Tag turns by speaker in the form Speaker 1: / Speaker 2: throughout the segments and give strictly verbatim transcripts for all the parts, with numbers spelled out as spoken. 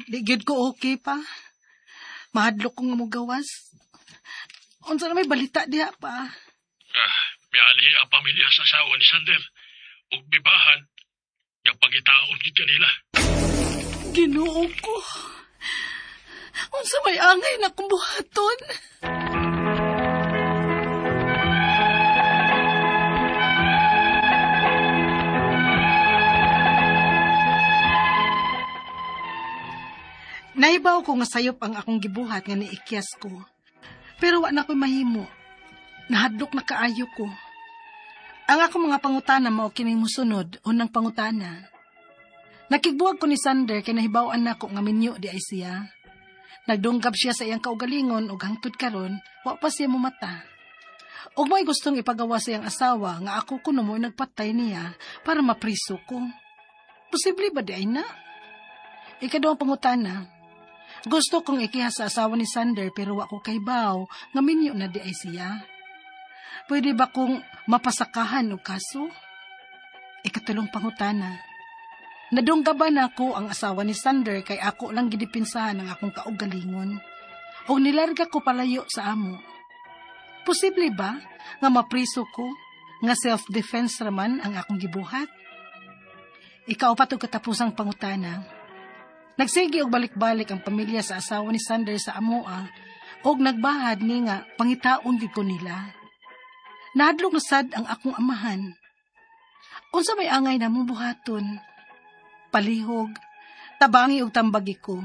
Speaker 1: Di gyud ko okay pa. Mahadlok kong gawas. Unsa na may balita diha pa?
Speaker 2: Ah, miali ang pamilya sa asawa ni Sander. Ug bibahan, yung pangitaon gid kanila.
Speaker 1: Ginoo ko. Unsa may angay na kong buhaton? Naibaw ko nga sayop ang akong gibuhat nga niikyas ko. Pero wa na ko'y mahimo. Nahadlok na kaayo ko. Ang akong mga pangutana mao kining musunod, unang pangutana. Nakigbuwag ko ni Sander kay nahibaw-an nako nga minyo di ay siya. Nagdunggab siya sa iyang kaugalingon ug hangtod karon, wa pa siya mumata. Ug may gustong ipagawa sa iyang asawa nga ako kuno mo nagpatay niya para mapriso ko. Posible ba di ay na? Ikaduhang pangutana. Gusto kong ikiha sa asawa ni Sander pero wa ko kaybaw nga minyo na di ay siya. Pwede ba kong mapasakahan o kaso? Ikatulong pangutana. Nadunggaban ako ang asawa ni Sander kay ako lang gidipinsahan ang akong kaugalingon. O nilarga ko palayo sa amo. Posible ba nga mapriso ko nga self-defense raman ang akong gibuhat? Ikaupat og katapusang pangutana. Nagsigi og balik-balik ang pamilya sa asawa ni Sander sa amoa og nagbahad ni nga pangitaon gid ko nila. Nahadlok na sad ang akong amahan. Unsa may angay na mong buhaton? Palihog, tabangi og tambagi ko.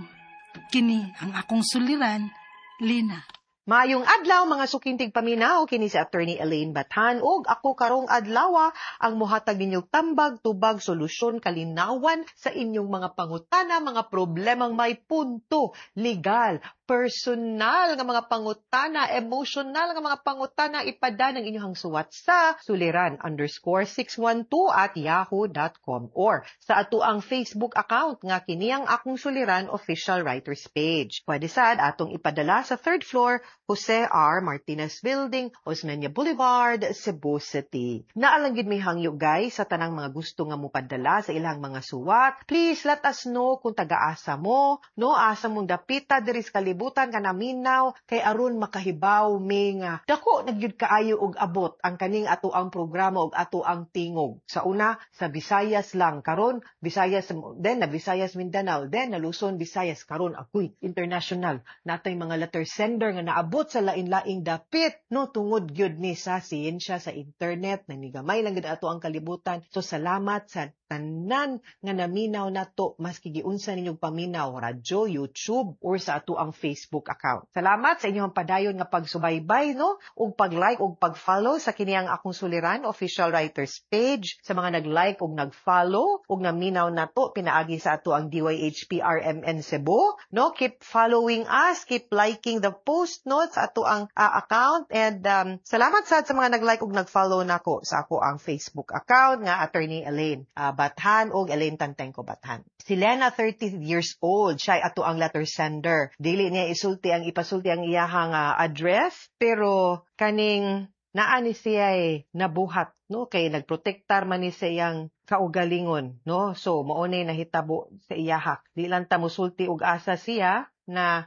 Speaker 1: Kini ang akong suliran, Lina.
Speaker 3: Maayong adlaw mga sukintig paminaw kini si Attorney Elaine Bathan ug ako karong adlaw ang mohatag ninyong tambag tubag solusyon kalinawan sa inyong mga pangutana, mga problemang may punto, legal, personal nga mga pangutana, emotional nga mga pangutana ipada ng inyong suwat sa suliran underscore six one two at yahoo dot com or sa ato ang Facebook account nga kini ang akong suliran official writers page. Pwede sad atong ipadala sa third floor Jose R. Martinez Building, Osmeña Boulevard, Cebu City. Naalanggid may hangyo guys sa tanang mga gusto nga mupadala sa ilang mga suwat. Please let us know kung taga-asa mo, no asa mong dapita diri sa kalibutan ka naminaw kay aron makahibaw may nga dako nagyud kaayo og abot ang kaning ato ang programa og ato ang tingog. Sa una sa Visayas lang karon, Visayas then na Visayas Mindanao, then na Luzon Visayas karon ako'y international. Natay mga letter sender nga naabot sa lain-laing dapit no tungod gyud ni sa siyensya sa internet nanigamay lang gid ato ang kalibutan. So salamat sa tanan nga naminaw nato maski giunsa ninyong paminaw radyo, YouTube or sa ato ang Facebook account. Salamat sa inyong padayon nga pagsubaybay no ug pag-like ug pag-follow sa kini ang akong suliran official writers page. Sa mga nag-like ug nag-follow ug naminaw nato pinaagi sa ato ang D Y H P R M N Cebu no keep following us, keep liking the post no sa ato ang uh, account and um, salamat sad sa mga nag-like ug nag-follow nako sa ako ang Facebook account nga Attorney Elaine uh, Bathan og Elaine Tantengco Bathan. Si Lena, thirty years old, siya ato ang letter sender. Dili niya isulti ang ipasulti ang iyahang uh, address pero kaning naa ni siya ay nabuhat no kay nagprotektar man ni sa iyang kaugalingon no so mao nay nahitabo sa iyahak. Di lang ta mosulti og asa siya na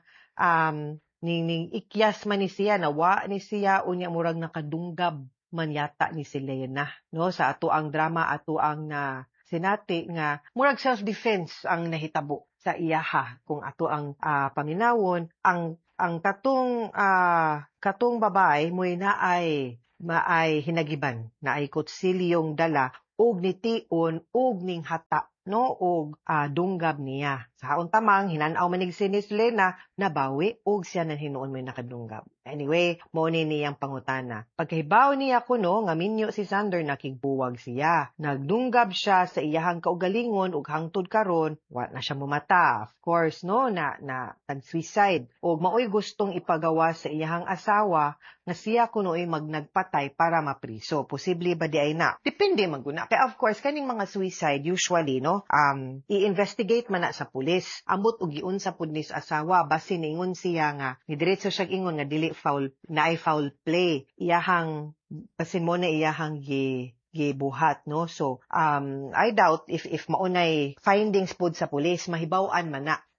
Speaker 3: um ning ning ikyas man ni siya na wa ni siya unya murag nakadunggab man yata ni si Lena no sa ato ang drama ato ang na sinati nga murag self-defense ang nahitabo sa iyaha kung ato ang uh, paminawon ang ang katong uh, katong babae moy naay maay hinagiban naay kutsilyong dala og nitiun og ning hata no og uh, dunggab niya sa haon tamang hinan-aw manig sinis Lena nabawi og siya nang hinuon may nakadunggab. Anyway, mao ni niyang pangutana. Pagkahibaw niya kuno nga minyo si Sander nakigbuwag siya. Nagdunggab siya sa iyahang kaugalingon ug hangtod karon wa na siya mamata. Of course no na na tag-suicide ug maoy gustong ipagawa sa iyahang asawa nga siya kunoy magnagpatay para mapriso. Posible ba di ay na? Depende man guna. Kaya of course kaning mga suicide usually no um i-investigate man na sa pulis. Ambot og giunsa pud ni sa asawa base niingon siya nga ni diretso siya ingon nga dili foul na ay foul play iyahang basin mo na iyahang gi gibuhat no so um I doubt if if maunay findings pud sa pulis mahibaw-an man na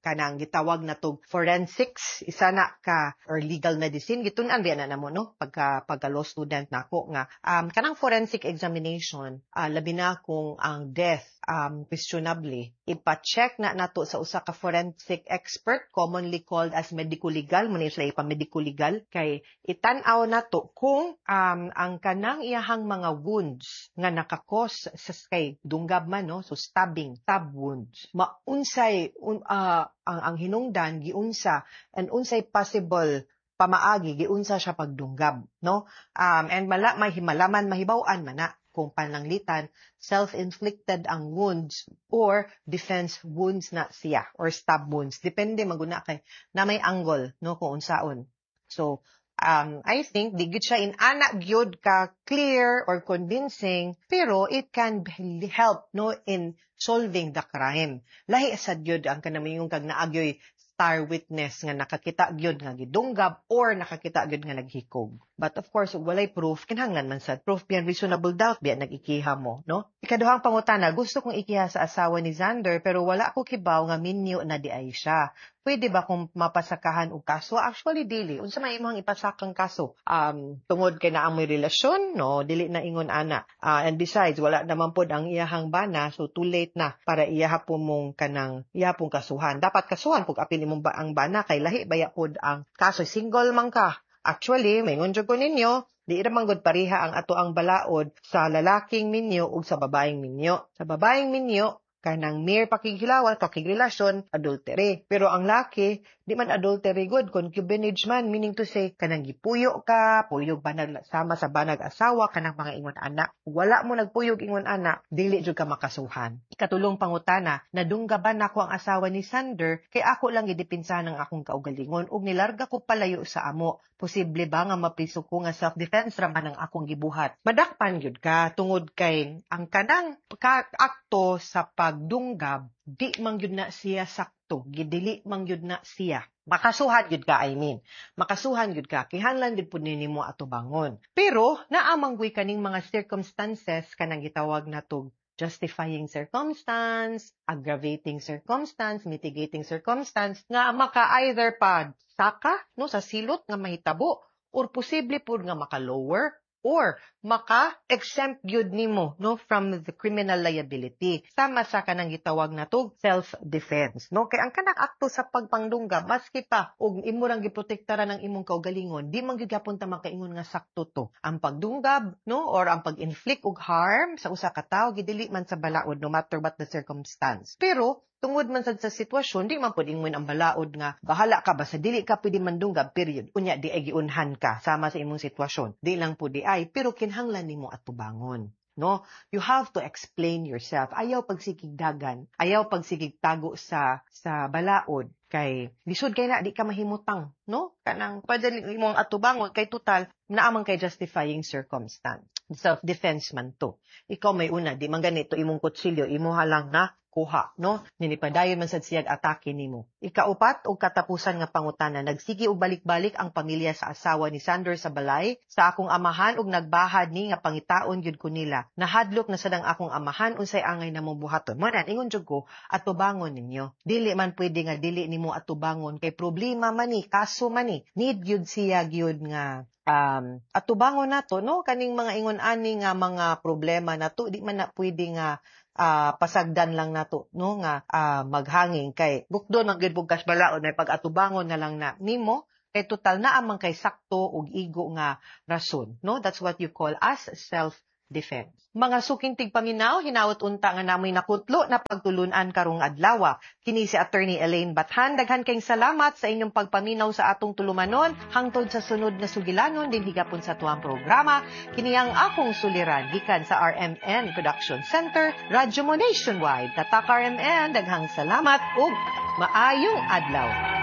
Speaker 3: kanang gitawag na tog forensics, isa na ka or legal medicine gitun-an biya na namo no pagka pagka law student nako nga um kanang forensic examination uh, labi na kung ang death um questionably ipa-check na nato sa usa ka forensic expert commonly called as medico legal mo ni sila ipa medico legal kay itan-aw nato kung um ang kanang iyahang mga wounds nga nakakos sa kay dunggab man no so stabbing stab wounds maunsay un, uh, ang ang hinungdan giunsa and unsay possible pamaagi giunsa siya pagdunggab no um and mala may himalaman mahibaw-an man na kung pananglitan self-inflicted ang wounds or defense wounds na siya or stab wounds depende maguna kay na may angle no kung unsaon so Um, I think di gid siya in ana gyud ka clear or convincing pero it can help no in solving the crime. Lahi sad gyud ang kanamingong kag naagyoy star witness nga nakakita gyud nga gidunggab or nakakita gyud nga naghikog. But of course, walay proof, kinahanglan man sad proof beyond reasonable doubt biya nagikiha mo, no? Ikaduhang pangutana, gusto kong ikiha sa asawa ni Xander pero wala ko kibaw nga minyo na di ay siya. Pwede ba kung mapasakahan og kaso? Actually, dili. Unsa may imong ipasakang kaso? Um, tungod kay na ang may relasyon, no? Dili na ingon ana. Uh, and besides, wala naman pod ang iyahang bana, so too late na para iyaha po mong kanang, iyaha pong kasuhan. Dapat kasuhan kung apili mong ba ang bana, kay lahi baya pod ang kaso. Single man ka. Actually, may ngunjog ko ninyo, di ramang gud pareha ang ato ang balaod sa lalaking minyo ug sa babaeng minyo. Sa babaeng minyo, kanang mere pakighilawan, pakigrelasyon, adultery. Pero ang laki, di man adultery good, concubinage man, meaning to say, kanang gipuyo ka, puyog banag sama sa banag asawa, kanang mga ingon anak. Wala mo nagpuyog ingon anak, dili jud ka makasuhan. Ikatulong pangutana, nadunggaban nako ang asawa ni Xander, kay ako lang gidipinsahan ang akong kaugalingon, ug nilarga ko palayo sa amo. Posible ba nga mapriso ko nga self-defense raman ang akong gibuhat? Madakpan gyud ka, tungod kay ang kanang ka-akto sa pagdunggab, di man gyud na siya sakto, gidili man gyud na siya. Makasuhan gyud ka, I mean. Makasuhan gyud ka, kinahanglan gyud pud nimo atubangon. Pero naamanggoy kaning mga circumstances kanang gitawag natog justifying circumstance, aggravating circumstance, mitigating circumstance nga maka either pa saka no sa silot nga mahitabo or posible pud nga maka lower or maka-exempt gyud nimo no from the criminal liability. Sama sa kanang gitawag nato self-defense. No kay ang kanang akto sa pagpangdungga maski pa og imo rang giprotektaran ng imong kaugalingon, di man gyud gyapon ta makaingon nga sakto to. Ang pagdunggab no or ang pag-inflict og harm sa usa ka tawo gidili man sa balaod no matter what the circumstance. Pero tungod man sad sa sitwasyon, di man pud ingon ang balaod nga bahala ka ba sa dili ka pwede mandunggab period. Unya di ay giunhan ka sama sa imong sitwasyon. Di lang pud di ay pero kinahanglan nimo atubangon. No, you have to explain yourself. Ayaw pagsigig dagan, ayaw pagsigig tago sa sa balaod kay lisod kay na di ka mahimutang, no? Kanang pwede imong atubangon kay total naamang kay justifying circumstance. Self-defense man to. Ikaw may una, di man ganito imong kutsilyo, imo halang na kuha, no? Ninipadayon man sad siyag atake nimo. Ikaupat og katapusan nga pangutana, nagsigi og balik-balik ang pamilya sa asawa ni Xander sa balay sa akong amahan ug nagbahad ni nga pangitaon gyud ko nila. Nahadlok na sad ang akong amahan unsay angay namong buhaton. Mo nan ingon jud ko atubangon ninyo. Dili man pwede nga dili nimo atubangon kay problema man ni, kaso man ni. Need gyud siya gyud nga um atubangon nato no kaning mga ingon ani nga mga problema nato di man na pwede nga Uh, pasagdan lang nato no nga uh, maghanging kay bukdo ng gid bugas balaod na pag-atubangon na lang na nimo kay total na amang kay sakto ug igo nga rason no that's what you call as self defense. Mga suking tigpaminaw, hinawat unta nga namoy nakutlo na pagtulunan karong adlaw. Kini si Attorney Elaine Bathan. Daghan kayong salamat sa inyong pagpaminaw sa atong tulumanon hangtod sa sunod nga sugilanon din higapon sa tuwang programa. Kini ang akong suliran gikan sa R M N Production Center, Radyo mo Nationwide. Tatak R M N, daghang salamat ug maayong adlaw.